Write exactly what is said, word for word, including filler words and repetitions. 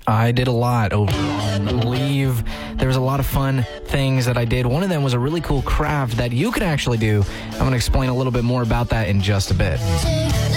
I did a lot over on leave. There was a lot of fun things that I did. One of them was a really cool craft that you can actually do. I'm going to explain a little bit more about that in just a bit.